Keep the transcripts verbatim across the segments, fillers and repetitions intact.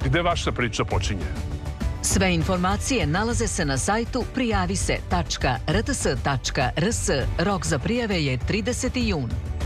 gde vaša priča počinje. Sve informacije nalaze se na sajtu prijavise tačka r t s tačka r s. Rok za prijave je trideseti jun.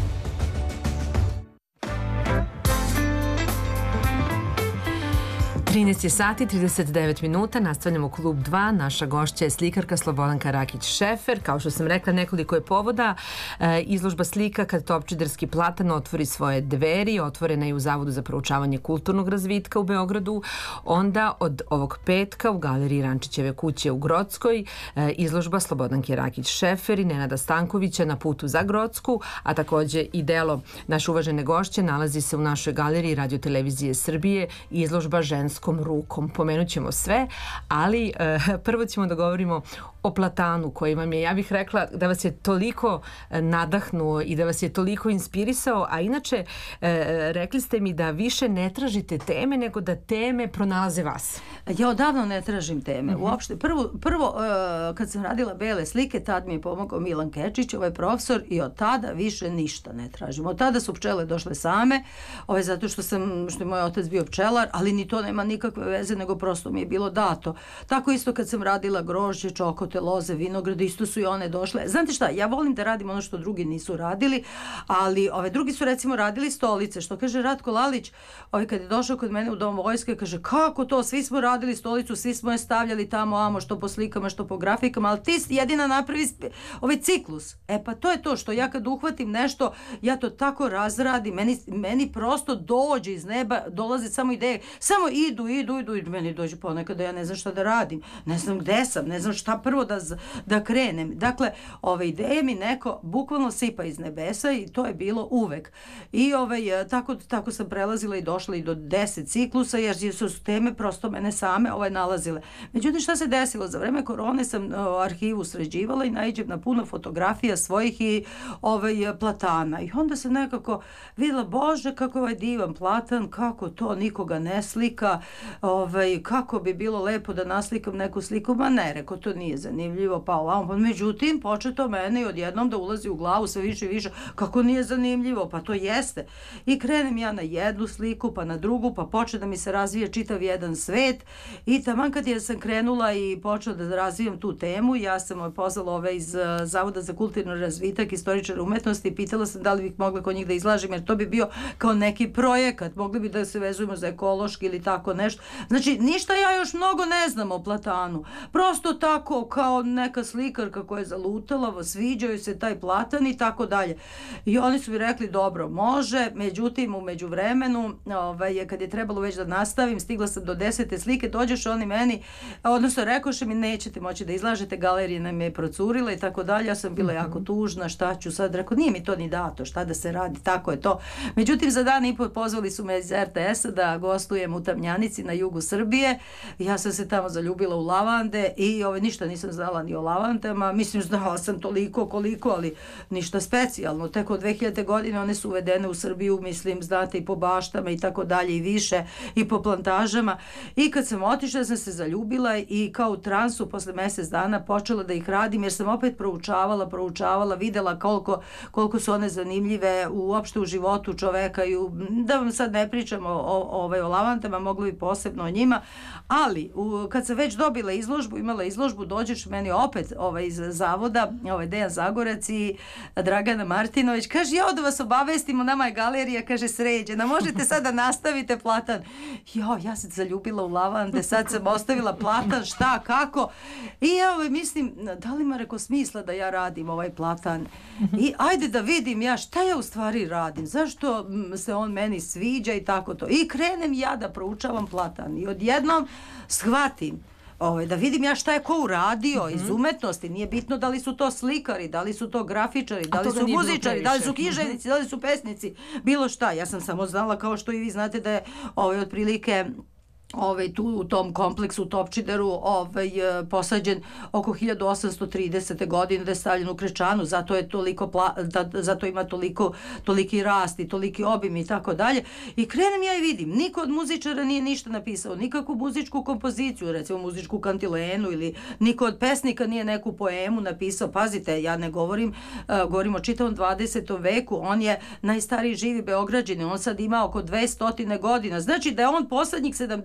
trinaest sati, trideset devet minuta, nastavljamo Klub dva. Naša gošća je slikarka Slobodanka Rakić-Šefer. Kao što sam rekla, nekoliko je povoda. E, izložba slika Kad Topčiderski platan otvori svoje dveri, otvorena je u Zavodu za proučavanje kulturnog razvitka u Beogradu. Onda od ovog petka u Galeriji Rančićeve kuće u Grockoj e, izložba Slobodanke Rakić-Šefer i Nenada Stankovića Na putu za Grocku, a takođe i delo naše uvažene gošće nalazi se u našoj galeriji Radio-televizije Srbije, izložba Žensko rukom. Pomenut ćemo sve, ali e, prvo ćemo da govorimo o platanu koji vam je, ja bih rekla, da vas je toliko nadahnuo i da vas je toliko inspirisao, a inače e, rekli ste mi da više ne tražite teme, nego da teme pronalaze vas. Ja odavno ne tražim teme. Mm-hmm. Uopšte, prvo, prvo uh, kad sam radila bele slike, tad mi je pomogao Milan Kečić, ovaj profesor, i od tada više ništa ne tražim. Od tada su pčele došle same, ovaj, zato što sam, što je moj otac bio pčelar, ali ni to nema nikakve veze, nego prosto mi je bilo dato. Tako isto kad sam radila grožđe, čokote, loze, vinograde, isto su i one došle. Znate šta, ja volim da radim ono što drugi nisu radili, ali ove drugi su recimo radili stolice, što kaže Ratko Lalić, ovaj, kad je došao kod mene u Dom vojske, kaže, kako to, svi smo radili stolicu, svi smo je stavljali tamo, amo, što po slikama, što po grafikama, ali ti jedina napravi ovaj ciklus. E pa to je to što ja kad uhvatim nešto, ja to tako razradim, meni, meni prosto dođe iz neba, dolaze samo ideje, samo idu, idu, idu, idu, meni dođe ponekad da ja ne znam šta da radim, ne znam gde sam, ne znam šta prvo da, da krenem. Dakle, ove ideje mi neko bukvalno sipa iz nebesa i to je bilo uvek. I ovaj, tako, tako sam prelazila i došla i do deset ciklusa, jer su teme prosto mene same ovaj, nalazile. Međutim, šta se desilo? Za vreme korone sam o, arhivu sređivala i naiđem na puno fotografija svojih i ovaj, platana. I onda sam nekako videla, bože, kako je ovaj divan platan, kako to nikoga ne slika, ovaj, kako bi bilo lepo da naslikam neku sliku, ma ne, reko, to nije zanimljivo, pa ovamo. Međutim, početo mene i odjednom da ulazi u glavu sve više i više, kako nije zanimljivo, pa to jeste. I krenem ja na jednu sliku, pa na drugu, pa počne da mi se razvije čitav jedan svet. I taman kad ja sam krenula i počela da razvijam tu temu, ja sam pozvala ove iz Zavoda za kulturni razvitak, istoričara umetnosti, i pitala sam da li bih mogla kod njih da izlažem, jer to bi bio kao neki projekat, mogli bi da se vezujemo za ekološki ili tako nešto. Znači, ništa ja još mnogo ne znam o platanu. Prosto tako, kao neka slikarka koja je zalutala, sviđaju se taj platan i tako dalje. I oni su mi rekli, dobro, može, međutim, u međuvremenu, ovaj, kad je trebalo već da nastavim, stigla sam do desete slike, dođeš oni meni, odnosno rekoše mi, nećete moći da izlažete, galerija nam je procurila i tako dalje. Ja sam bila mm-hmm. jako tužna, šta ću sad, rekao, nije mi to ni dato, šta da se radi, tako je to. Međutim, za dan i po pozvali su me iz er te esa da gostujem u Tamnjanici na jugu Srbije. Ja sam se tamo zaljubila u lavande i ovaj, ništa nisam znala ni o lavandama, mislim, znala sam toliko koliko, ali ništa specijalno. Tek od dve hiljadite godine one su uvedene u Srbiju, mislim, znate, i po baštama i tako dalje i više, i po plantažama. I kad sam otišla, sam se zaljubila i kao u transu posle mesec dana počela da ih radim, jer sam opet proučavala, proučavala, videla koliko, koliko su one zanimljive uopšte u životu čoveka i u, da vam sad ne pričam o, o, o, o lavandama, moglo bi posebno o njima, ali u, kad sam već dobila izložbu, imala izložbu, dođeš meni opet ovaj, iz zavoda, ovaj Dejan Zagorec i Dragana Martinović, kaže, ja da vas obavestimo, nama je galerija, kaže, sređena, možete sad da nastavite platan. Jo, ja sam zaljubila u lavande, sad sam ostavila platan, šta, kako, i ja ovaj, mislim, da li ima reko smisla da ja radim ovaj platan i ajde da vidim ja šta ja u stvari radim, zašto se on meni sviđa i tako to, i krenem ja da proučavam platan i odjednom shvatim Ove, da vidim ja šta je ko uradio mm-hmm. iz umetnosti, nije bitno da li su to slikari, da li su to grafičari, da li su muzičari, da li su književnici, mm-hmm. da li su pesnici, bilo šta. Ja sam samo znala, kao što i vi znate, da je ovaj, otprilike ovaj, tu u tom kompleksu u Topčideru ovaj, posađen oko hiljadu osamsto tridesete godine, da je stavljen u krečanu, zato je toliko pla, da, zato ima toliko, toliki rast i toliki obim i tako dalje. I krenem ja i vidim, niko od muzičara nije ništa napisao, nikakvu muzičku kompoziciju, recimo muzičku kantilenu, ili niko od pesnika nije neku poemu napisao. Pazite, ja ne govorim, uh, govorim o čitavom dvadesetom veku, on je najstariji živi Beograđanin, on sad ima oko dvesta godina, znači da je on poslednjih sedamdeset